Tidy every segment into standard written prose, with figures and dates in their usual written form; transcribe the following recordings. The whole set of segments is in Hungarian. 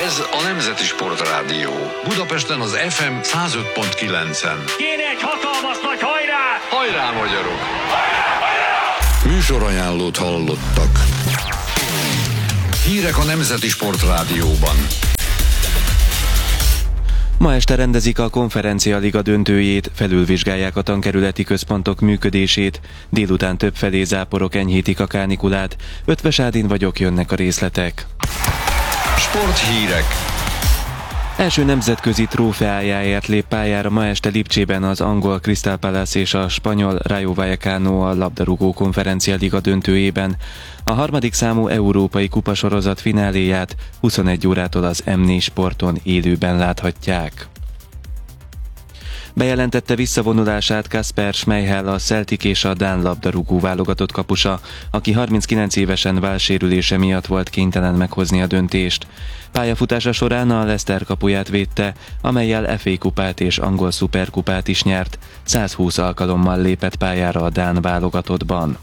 Ez a Nemzeti Sportrádió. Budapesten az FM 105.9-en. Kéne egy hatalmas nagy hajrá! Hajrá, magyarok! Hajrá! Műsorajánlót hallottak. Hírek a Nemzeti Sportrádióban. Ma este rendezik a Konferencia Liga döntőjét, felülvizsgálják a tankerületi központok működését, délután többfelé záporok enyhítik a kánikulát. Ötvös Ádin vagyok, jönnek a részletek. Sporthírek. Első nemzetközi trófeájáért lép pályára ma este Lipcsében az angol Crystal Palace és a spanyol Rayo Vallecano a labdarúgó Konferencia Liga döntőjében. A harmadik számú európai kupasorozat fináléját 21 órától az M4 Sporton élőben láthatják. Bejelentette visszavonulását Kasper Schmeichel, a Celtic és a dán labdarúgó válogatott kapusa, aki 39 évesen vállsérülése miatt volt kénytelen meghozni a döntést. Pályafutása során a Leicester kapuját védte, amellyel FA kupát és angol szuperkupát is nyert, 120 alkalommal lépett pályára a dán válogatottban.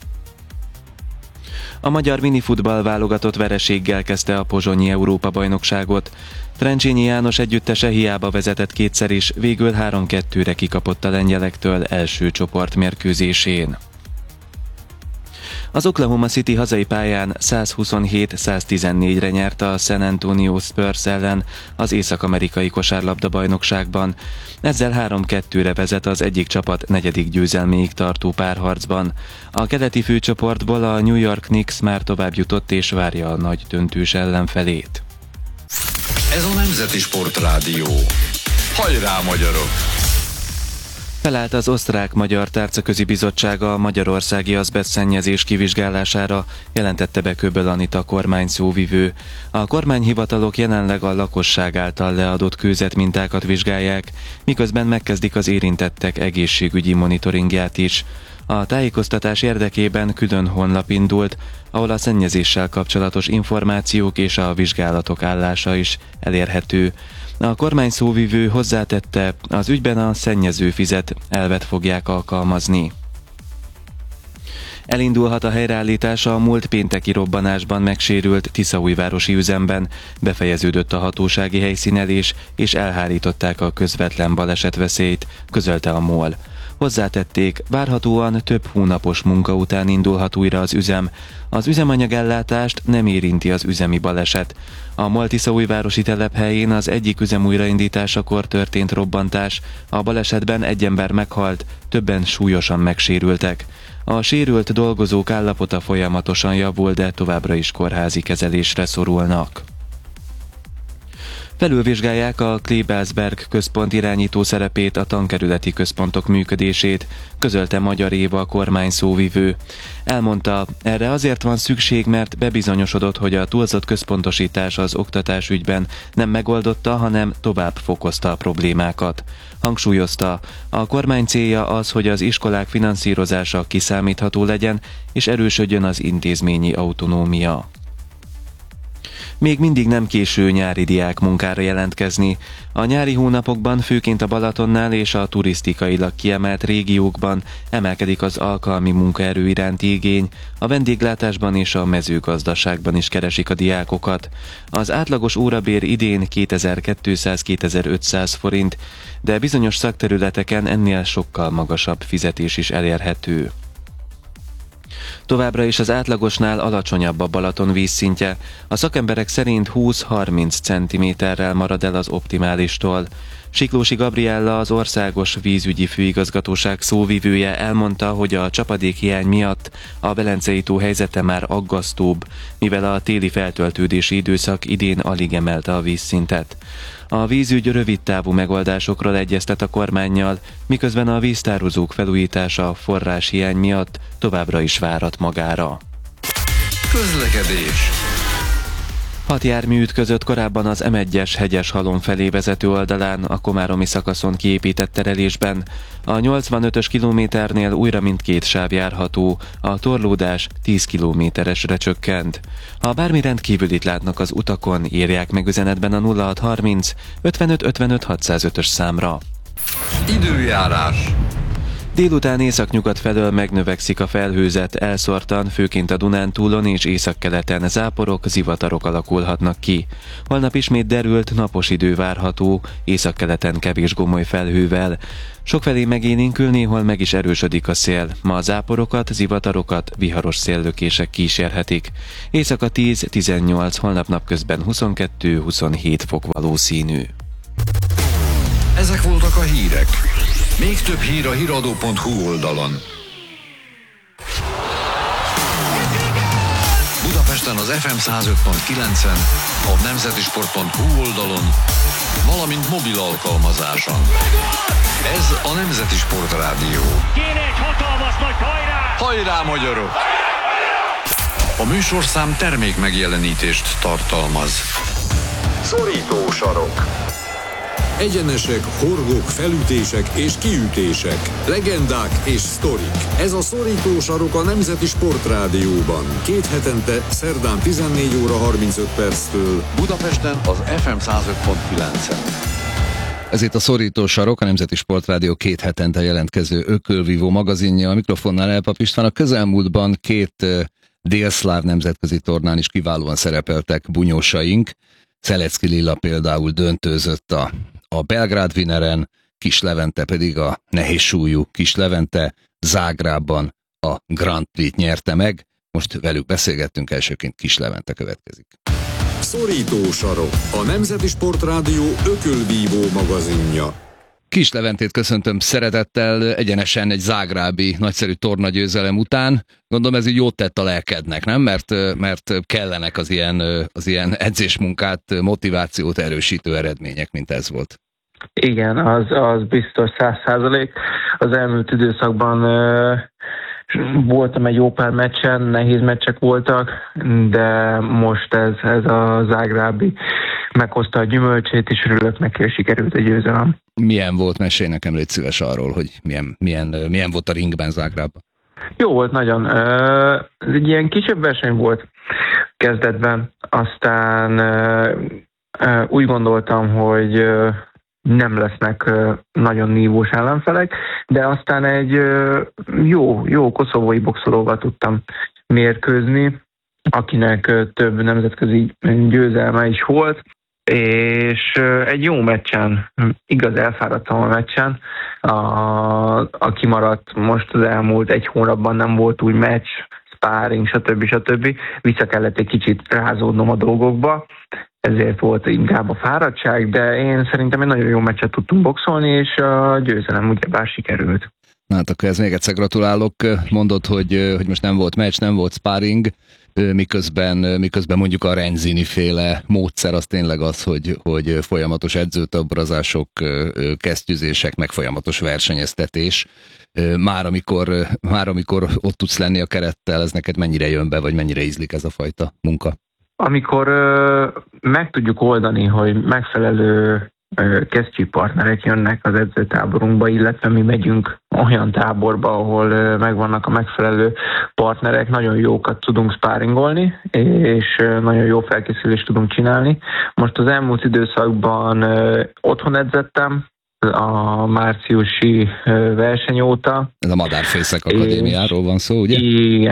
A magyar minifutball válogatott vereséggel kezdte a pozsonyi Európa-bajnokságot. Trencsényi János együttese hiába vezetett kétszer is, végül 3-2-re kikapott a lengyelektől első csoportmérkőzésén. Az Oklahoma City hazai pályán 127-114-re nyerte a San Antonio Spurs ellen az észak-amerikai kosárlabda-bajnokságban. Ezzel 3-2-re vezet az egyik csapat negyedik győzelméig tartó párharcban. A keleti főcsoportból a New York Knicks már tovább jutott és várja a nagy döntős ellenfelét. Ez a Nemzeti Sportrádió. Hajrá, magyarok! Felállt az Osztrák-Magyar Tárcaközi Bizottsága a magyarországi azbestszennyezés kivizsgálására, jelentette be Köböl Anita kormányszóvivő. A kormányhivatalok jelenleg a lakosság által leadott kőzetmintákat vizsgálják, miközben megkezdik az érintettek egészségügyi monitoringját is. A tájékoztatás érdekében külön honlap indult, ahol a szennyezéssel kapcsolatos információk és a vizsgálatok állása is elérhető. A kormány szóvivő hozzátette, az ügyben a szennyező fizet elvet fogják alkalmazni. Elindulhat a helyreállítása a múlt pénteki robbanásban megsérült tiszaújvárosi üzemben, befejeződött a hatósági helyszínelés, és elhárították a közvetlen balesetveszélyt, közölte a MOL. Hozzátették, várhatóan több hónapos munka után indulhat újra az üzem. Az üzemanyagellátást nem érinti az üzemi baleset. A MOL tiszaújvárosi telephelyén az egyik üzem újraindításakor történt robbantás, a balesetben egy ember meghalt, többen súlyosan megsérültek. A sérült dolgozók állapota folyamatosan javul, de továbbra is kórházi kezelésre szorulnak. Felülvizsgálják a Klebersberg központ irányító szerepét, a tankerületi központok működését, közölte Magyar Éva, a kormány szóvivő. Elmondta, erre azért van szükség, mert bebizonyosodott, hogy a túlzott központosítás az oktatásügyben nem megoldotta, hanem tovább fokozta a problémákat. Hangsúlyozta, a kormány célja az, hogy az iskolák finanszírozása kiszámítható legyen, és erősödjön az intézményi autonómia. Még mindig nem késő nyári diák munkára jelentkezni. A nyári hónapokban főként a Balatonnál és a turisztikailag kiemelt régiókban emelkedik az alkalmi munkaerő iránti igény, a vendéglátásban és a mezőgazdaságban is keresik a diákokat. Az átlagos órabér idén 2200-2500 forint, de bizonyos szakterületeken ennél sokkal magasabb fizetés is elérhető. Továbbra is az átlagosnál alacsonyabb a Balaton vízszintje. A szakemberek szerint 20-30 cm-rel marad el az optimálistól. Siklósi Gabriella, az Országos Vízügyi Főigazgatóság szóvivője elmondta, hogy a csapadékhiány miatt a Velencei tó helyzete már aggasztóbb, mivel a téli feltöltődési időszak idén alig emelte a vízszintet. A vízügy rövidtávú megoldásokról egyeztet a kormánnyal, miközben a víztározók felújítása forráshiány miatt továbbra is várat magára. Közlekedés. 6 jármű ütközött korábban az M1-es Hegyeshalom felé vezető oldalán, a komáromi szakaszon kiépített terelésben. A 85-ös kilométernél újra mindkét sáv járható, a torlódás 10 kilométeresre csökkent. Ha bármi rendkívülit látnak az utakon, írják meg üzenetben a 0630 55 55 605-ös számra. Időjárás. Délután északnyugat felől megnövekszik a felhőzet, elszórtan, főként a Dunántúlon és északkeleten záporok, zivatarok alakulhatnak ki. Holnap ismét derült, napos idő várható, északkeleten kevés gomoly felhővel. Sokfelé megélénkül, néhol meg is erősödik a szél. Ma a záporokat, zivatarokat, viharos széllökések kísérhetik. Éjszaka 10-18, holnap napközben 22-27 fok valószínű. Ezek voltak a hírek. Még több hír a hiradó.hu oldalon. Budapesten az FM 105.9-en, a nemzetisport.hu oldalon, valamint mobil alkalmazáson. Ez a Nemzeti Sport Rádió. Kéne egy hatalmas nagy hajrá! Hajrá, magyarok! A műsorszám termék megjelenítést tartalmaz. Szorító sarok. Egyenesek, horgok, felütések és kiütések, legendák és sztorik. Ez a Szorító sarok a Nemzeti Sport Rádióban. 2 hetente, szerdán 14 óra 35 perctől. Budapesten az FM 105.9-en. Ez itt a Szorító sarok, a Nemzeti Sport Rádió 2 hetente jelentkező ökölvívó magazinja. A mikrofonnál Elpap István. A közelmúltban 2 délszláv nemzetközi tornán is kiválóan szerepeltek bunyósaink. Szelecki Lilla például döntőzött a Belgrád Winneren, Kis Levente pedig a nehézsúlyú Kis Levente Zágrábban a Grand Prix-t nyerte meg. Most velük beszélgettünk, elsőként Kis Levente következik. Szorító sarok, a Nemzeti Sport Rádió ökölvívó magazinja. Kis Leventét köszöntöm szeretettel, egyenesen egy zágrábi nagyszerű tornagyőzelem után. Gondolom ez így jót tett a lelkednek, nem? Mert kellenek az ilyen edzésmunkát, motivációt erősítő eredmények, mint ez volt. Igen, az biztos 100%. Az elmúlt időszakban voltam egy jó pár meccsen, nehéz meccsek voltak, de most ez a zágrábi meghozta a gyümölcsét, és örülök neki, és sikerült a győzelem. Milyen volt? Mesélj nekem, légy szíves arról, hogy milyen volt a ringben Zágrábban. Jó volt nagyon. Ez egy ilyen kisebb verseny volt kezdetben. Aztán úgy gondoltam, hogy nem lesznek nagyon nívós ellenfelek, de aztán egy jó koszovói boxolóval tudtam mérkőzni, akinek több nemzetközi győzelme is volt, és egy jó meccsen, igaz elfáradtam a meccsen, a kimaradt most az elmúlt 1 hónapban nem volt úgy meccs, sparring, stb. Vissza kellett egy kicsit rázódnom a dolgokba, ezért volt inkább a fáradtság, de én szerintem egy nagyon jó meccset tudtunk boxolni, és a győzelem ugyebár sikerült. Na hát akkor ez még egyszer gratulálok. Mondod, hogy most nem volt meccs, nem volt sparring, miközben mondjuk a Renzini féle módszer az tényleg az, hogy folyamatos edzőtáborozások, kesztyűzések, meg folyamatos versenyeztetés. Már amikor ott tudsz lenni a kerettel, ez neked mennyire jön be, vagy mennyire ízlik ez a fajta munka? Amikor Meg tudjuk oldani, hogy megfelelő kesztyűpartnerek jönnek az edzőtáborunkba, illetve mi megyünk olyan táborba, ahol megvannak a megfelelő partnerek, nagyon jókat tudunk sparringolni, és nagyon jó felkészülést tudunk csinálni. Most az elmúlt időszakban otthon edzettem, a márciusi verseny óta. Ez a Madárfészek Akadémiáról van szó, ugye?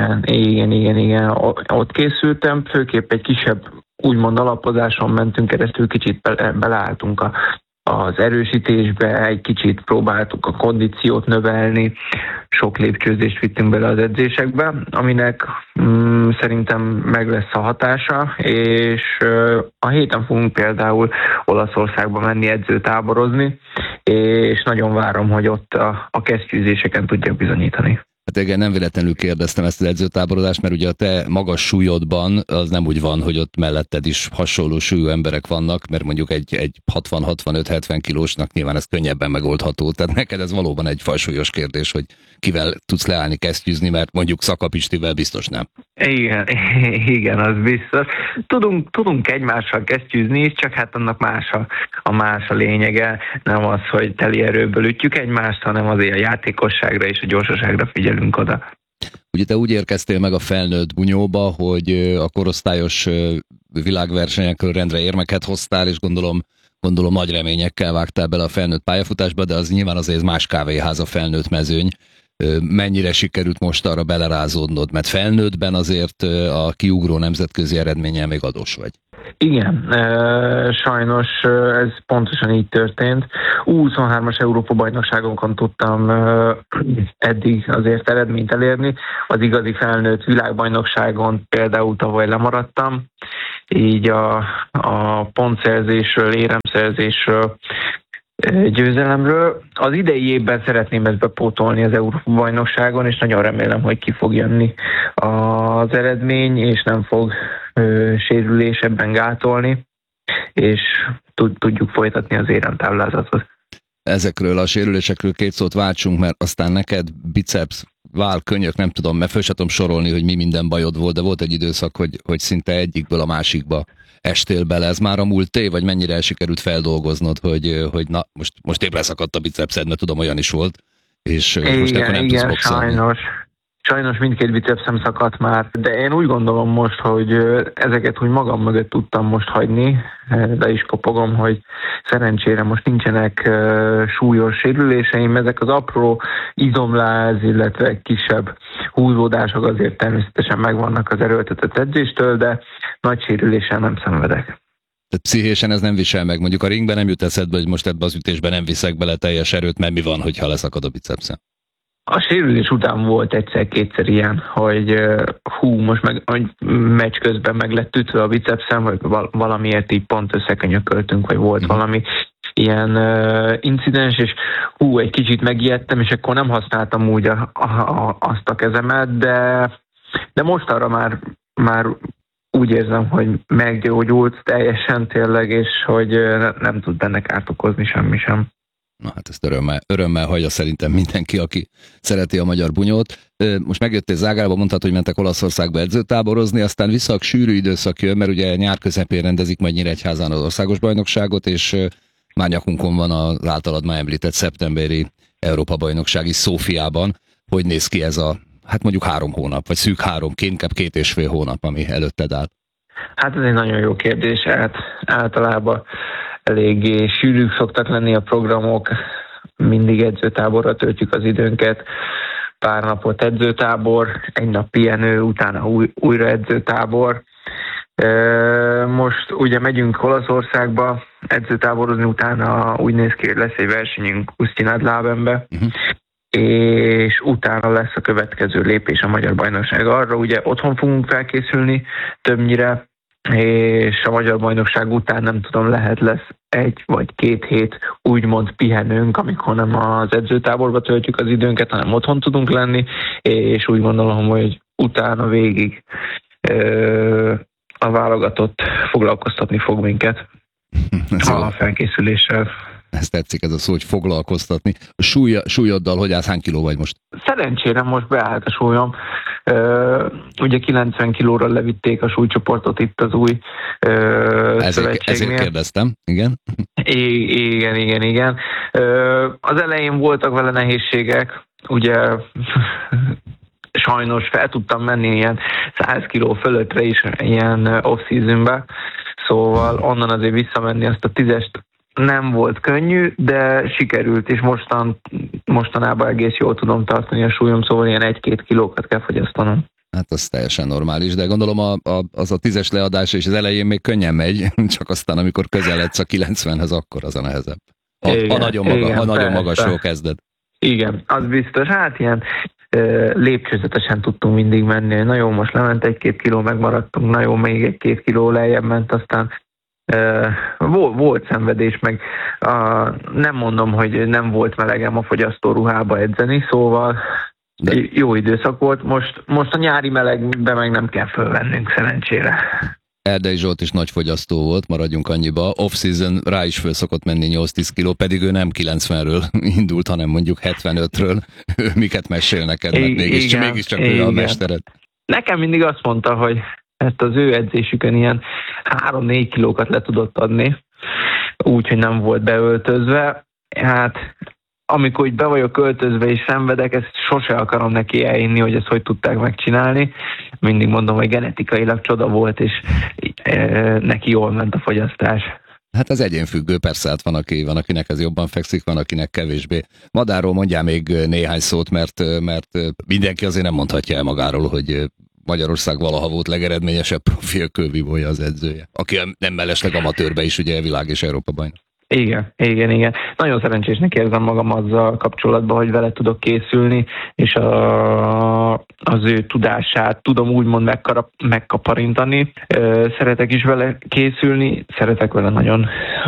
Igen. Ott készültem, főképp egy kisebb úgymond alapozáson mentünk keresztül, kicsit beleálltunk az erősítésbe, egy kicsit próbáltuk a kondíciót növelni, sok lépcsőzést vittünk bele az edzésekbe, aminek szerintem meg lesz a hatása, és a héten fogunk például Olaszországba menni edzőtáborozni, és nagyon várom, hogy ott a kesztyűzéseken tudjak bizonyítani. Hát igen, nem véletlenül kérdeztem ezt az edzőtáborozást, mert ugye a te magas súlyodban az nem úgy van, hogy ott melletted is hasonló súlyú emberek vannak, mert mondjuk egy 60-65-70 kilósnak nyilván ez könnyebben megoldható. Tehát neked ez valóban egy fajsúlyos kérdés, hogy kivel tudsz leállni kesztyűzni, mert mondjuk Szakapistivel biztos nem. Igen, az biztos. Tudunk egymással kesztyűzni is, csak hát annak más a lényege. Nem az, hogy teli erőből ütjük egymást, hanem azért a játékosságra és a gyorsaságra figyelünk oda. Ugye te úgy érkeztél meg a felnőtt bunyóba, hogy a korosztályos világversenyekről rendre érmeket hoztál, és gondolom gondolom nagy reményekkel vágtál bele a felnőtt pályafutásba, de az nyilván azért más kávéház a felnőtt mezőny. Mennyire sikerült most arra belerázódnod? Mert felnőttben azért a kiugró nemzetközi eredménnyel még adós vagy. Igen, sajnos ez pontosan így történt. 23-as Európa-bajnokságonkon tudtam eddig azért eredményt elérni. Az igazi felnőtt világbajnokságon például tavaly lemaradtam. Így a pontszerzésről, éremszerzésről, győzelemről. Az idei évben szeretném ezt bepótolni az Európa-bajnokságon, és nagyon remélem, hogy ki fog jönni az eredmény, és nem fog sérülés ebben gátolni, és tudjuk folytatni az éremtáblázatot. Ezekről a sérülésekről két szót váltsunk, mert aztán neked biceps, váll, könyök, nem tudom, mert föl sem tudom sorolni, hogy mi minden bajod volt, de volt egy időszak, hogy szinte egyikből a másikba estél bele. Ez már a múlt év, vagy mennyire sikerült feldolgoznod, hogy na, most épp leszakadt a bicepszed, mert tudom, olyan is volt, és most akkor nem tudsz boxolni. Sajnos mindkét bicepszem szakadt már, de én úgy gondolom most, hogy ezeket úgy magam mögött tudtam most hagyni, de is kopogom, hogy szerencsére most nincsenek súlyos sérüléseim, ezek az apró izomláz, illetve kisebb húzódások azért természetesen megvannak az erőltetett edzéstől, de nagy sérüléssel nem szenvedek. Tehát pszichésen ez nem visel meg, mondjuk a ringben nem jut eszedbe, hogy most ebbe az ütésben nem viszek bele teljes erőt, mert mi van, hogyha leszakad a bicepszem? A sérülés után volt egyszer-kétszer ilyen, hogy most meg meccs közben meg lett ütve a bicepszem, vagy valamiért így pont összekönyököltünk, vagy volt valami ilyen incidens, és egy kicsit megijedtem, és akkor nem használtam úgy azt a kezemet, de most arra már úgy érzem, hogy meggyógyult teljesen tényleg, és hogy nem tud benne kárt okozni semmi sem. Na hát ezt örömmel hagyja szerintem mindenki, aki szereti a magyar bunyót. Most megjöttél Zágrába, mondtad, hogy mentek Olaszországba edzőtáborozni, aztán vissza a sűrű időszak jön, mert ugye nyár közepén rendezik majd Nyíregyházán az országos bajnokságot, és már nyakunkon van az általad már említett szeptemberi Európa-bajnokság is Szófiában. Hogy néz ki ez a, hát mondjuk 3 hónap, vagy szűk 3, inkább 2,5 hónap, ami előtted áll? Hát ez egy nagyon jó kérdés, általában eléggé sűrűk szoktak lenni a programok, mindig edzőtáborra töltjük az időnket, pár napot edzőtábor, egy nap pihenő, utána újra edzőtábor. Most ugye megyünk Olaszországba edzőtáborozni, utána úgy néz ki, hogy lesz egy versenyünk Úsztyi-Nagylábenbe, és utána lesz a következő lépés a Magyar Bajnokság arra. Ugye otthon fogunk felkészülni többnyire, és a Magyar Bajnokság után nem tudom, lesz 1 vagy 2 hét úgymond pihenünk, amikor nem az edzőtáborba töltjük az időnket, hanem otthon tudunk lenni, és úgy gondolom, hogy utána végig a válogatott foglalkoztatni fog minket a felkészüléssel. Ez tetszik, ez a szó, hogy foglalkoztatni. A súlyoddal hogy állsz, hány kiló vagy most? Szerencsére most beállt a súlyom. Ugye 90 kilóra levitték a súlycsoportot itt az új szövetségnél. Ezért kérdeztem, igen. Igen. Az elején voltak vele nehézségek, ugye sajnos fel tudtam menni ilyen 100 kiló fölöttre is ilyen off-seasonbe, szóval onnan azért visszamenni azt a 10-est nem volt könnyű, de sikerült, és mostanában egész jól tudom tartani a súlyom, szóval ilyen 1-2 kilókat kell fogyasztanom. Hát az teljesen normális, de gondolom az a 10-es leadás és az elején még könnyen megy, csak aztán amikor közeledsz a 90-hez, akkor az a nehezebb. Ha nagyon magasról kezded. Igen, az biztos. Hát ilyen lépcsőzetesen tudtunk mindig menni. Na jó, most lement 1-2 kiló, megmaradtunk, na jó, még 1-2 kiló lejjebb ment, aztán volt szenvedés, meg nem mondom, hogy nem volt melegem a fogyasztóruhába edzeni, szóval jó időszak volt. Most a nyári melegbe meg nem kell fölvennünk, szerencsére. Erdei Zsolt is nagy fogyasztó volt, maradjunk annyiba. Off-season rá is föl szokott menni 8-10 kiló, pedig ő nem 90-ről indult, hanem mondjuk 75-ről. Miket mesél neked? Mégiscsak ő a mestered. Nekem mindig azt mondta, hogy ezt az ő edzésükön ilyen 3-4 kilókat le tudott adni, úgyhogy nem volt beöltözve. Hát amikor így be vagyok öltözve és szenvedek, ezt sose akarom neki elhinni, hogy ezt hogy tudták megcsinálni. Mindig mondom, hogy genetikailag csoda volt, és neki jól ment a fogyasztás. Hát ez egyénfüggő, persze, hát van, akinek ez jobban fekszik, van, akinek kevésbé. Madáról mondjál még néhány szót, mert mindenki azért nem mondhatja el magáról, hogy Magyarország valaha volt legeredményesebb profi ökölvívója az edzője. Aki nem mellesleg amatőrbe is ugye világ és Európa bajnok. Igen. Nagyon szerencsésnek érzem magam azzal kapcsolatban, hogy vele tudok készülni, és az ő tudását tudom úgymond megkaparintani. Szeretek is vele készülni, szeretek vele nagyon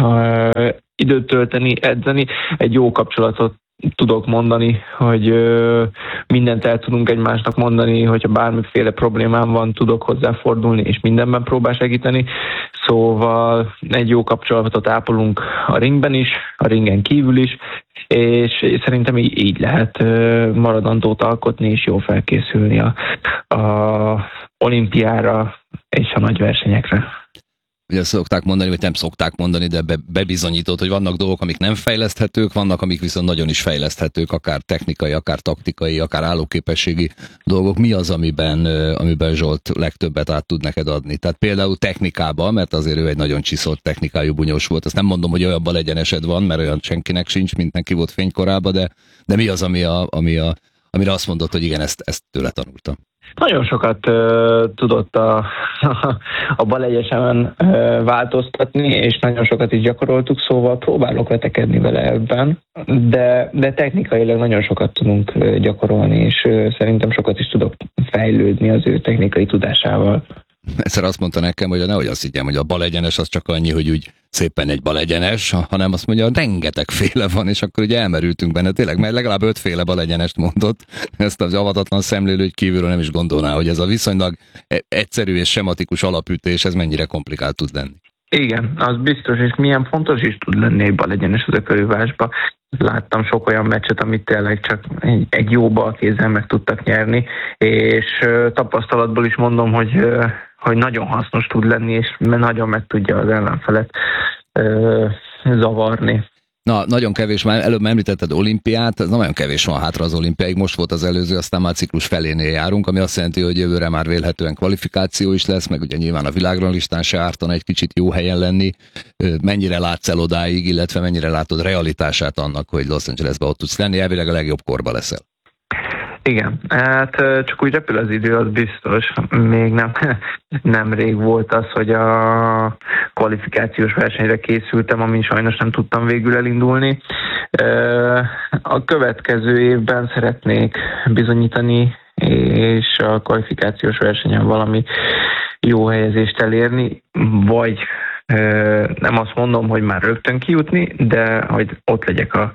időt tölteni, edzeni. Egy jó kapcsolatot tudok mondani, hogy mindent el tudunk egymásnak mondani, hogyha bármiféle problémám van, tudok hozzáfordulni, és mindenben próbál segíteni. Szóval egy jó kapcsolatot ápolunk a ringben is, a ringen kívül is, és szerintem így lehet maradandót alkotni, és jól felkészülni a olimpiára és a nagy versenyekre. Ugye szokták mondani, vagy nem szokták mondani, de bebizonyított, hogy vannak dolgok, amik nem fejleszthetők, vannak, amik viszont nagyon is fejleszthetők, akár technikai, akár taktikai, akár állóképességi dolgok. Mi az, amiben Zsolt legtöbbet át tud neked adni? Tehát például technikában, mert azért ő egy nagyon csiszolt technikájú bunyós volt. Azt nem mondom, hogy olyan balegyenesed van, mert olyan senkinek sincs, mint neki volt fénykorában, de mi az, amire azt mondod, hogy igen, ezt tőle tanultam? Nagyon sokat tudott a balegyesemen változtatni, és nagyon sokat is gyakoroltuk, szóval próbálok vetekedni vele ebben, de technikailag nagyon sokat tudunk gyakorolni, és szerintem sokat is tudok fejlődni az ő technikai tudásával. Egyszer azt mondta nekem, hogy nehogy azt higgyem, hogy a balegyenes az csak annyi, hogy úgy szépen egy balegyenes, hanem azt mondja, rengetegféle van, és akkor ugye elmerültünk benne tényleg, mert legalább 5 féle balegyenest mondott, ezt az avatatlan szemlélő, hogy kívülről nem is gondolná, hogy ez a viszonylag egyszerű és sematikus alapütés, ez mennyire komplikált tud lenni. Igen, az biztos, és milyen fontos is tud lenni egy balegyenes az ökölvívásba. Láttam sok olyan meccset, amit tényleg csak egy jó balkézzel meg tudtak nyerni, és tapasztalatból is mondom, hogy nagyon hasznos tud lenni, és nagyon meg tudja az ellenfelet zavarni. Na, nagyon kevés, már előbb említetted olimpiát, ez nagyon kevés van hátra az olimpiáig, most volt az előző, aztán már ciklus felénél járunk, ami azt jelenti, hogy jövőre már vélhetően kvalifikáció is lesz, meg ugye nyilván a világranglistán se ártana egy kicsit jó helyen lenni. Mennyire látsz el odáig, illetve mennyire látod realitását annak, hogy Los Angelesben ott tudsz lenni, elvileg a legjobb korba leszel? Igen, hát csak úgy repül az idő, az biztos. Még nem rég volt az, hogy a kvalifikációs versenyre készültem, amin sajnos nem tudtam végül elindulni. A következő évben szeretnék bizonyítani, és a kvalifikációs versenyen valami jó helyezést elérni, vagy nem azt mondom, hogy már rögtön kijutni, de hogy ott legyek a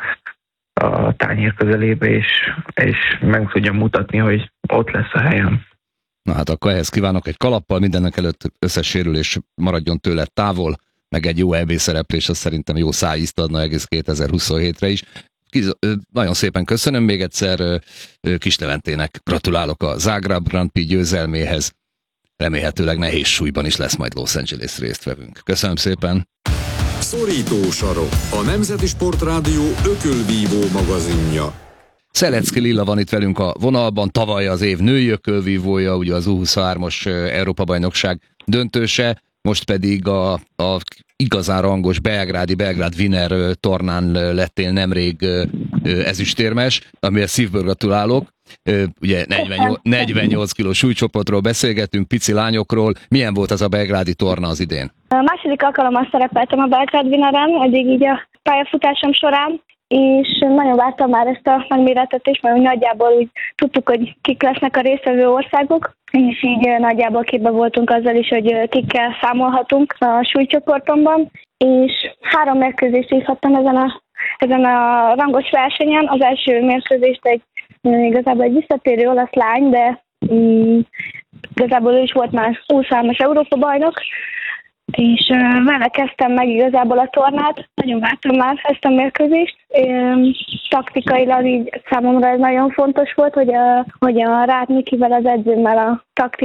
tányér közelébe, és meg tudjam mutatni, hogy ott lesz a helyem. Na hát akkor ehhez kívánok egy kalappal, mindennek előtt összes sérülés maradjon tőle távol, meg egy jó EB szereplés, az szerintem jó szájízt adna egész 2027-re is. Nagyon szépen köszönöm még egyszer, Kis Leventének gratulálok a Zágráb Grand Prix győzelméhez. Remélhetőleg nehéz súlyban is lesz majd Los Angeles résztvevőnk. Köszönöm szépen! Szorító sarok, a Nemzeti Sportrádió ökölvívó magazinja. Szelecki Lilla van itt velünk a vonalban, tavaly az év női ökölvívója, ugye az U23-os Európa-bajnokság döntőse, most pedig a igazán rangos Belgrád Wiener tornán lettél nemrég ezüstérmes, amiért szívből gratulálok. Ugye 48 kilós súlycsoportról beszélgetünk, pici lányokról. Milyen volt az a belgrádi torna az idén? A második alkalommal szerepeltem a Belgrád Wieneren, eddig így a pályafutásom során, és nagyon vártam már ezt a megmérettetést, mert nagyjából úgy tudtuk, hogy kik lesznek a résztvevő országok, és így nagyjából képben voltunk azzal is, hogy kikkel számolhatunk a súlycsoportomban, és 3 mérkőzést hívhattam ezen a rangos versenyen. Az első mérkőzést igazából egy visszatérő olasz lány, de igazából ő is volt már 23-as Európa-bajnok, és vele kezdtem meg igazából a tornát, nagyon vártam már ezt a mérkőzést. Taktikailag így számomra ez nagyon fontos volt, hogy a Rád Mikivel, az edzőmmel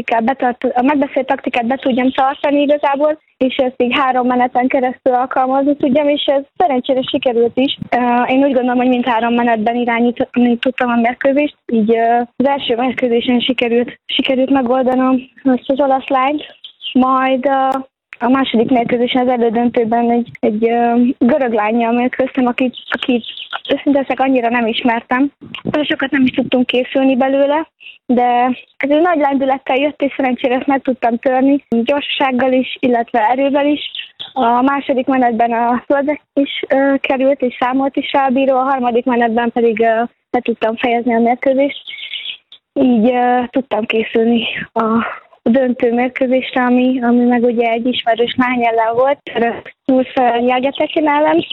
a megbeszélt taktikát be tudjam tartani igazából, és ezt így 3 meneten keresztül alkalmazni tudjam, és ez szerencsére sikerült is. Én úgy gondolom, hogy mindhárom menetben irányítani tudtam a mérkőzést, így az első mérkőzésen sikerült megoldanom ezt az olasz lányt, majd A második mérkőzésen, az elődöntőben egy görög lánnyal mérkőztem, akit őszintén annyira nem ismertem. Sokat nem is tudtunk készülni belőle, de ez egy nagy lendülettel jött, és szerencsére ezt meg tudtam törni, gyorsasággal is, illetve erővel is. A második menetben a földre is került, és számolt is rá a bíró, a harmadik menetben pedig le tudtam fejezni a mérkőzést. Így tudtam készülni a döntő mérkőzésre, ami meg ugye egy ismerős lány ellen volt, Nyúlszaran Jelgetekin ellen.